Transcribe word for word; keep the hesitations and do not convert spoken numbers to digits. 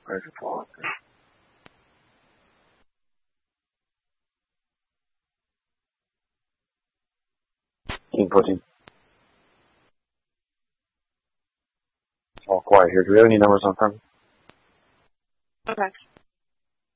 Where's the pause? Inputting. All quiet here. Do we have any numbers on front? Okay.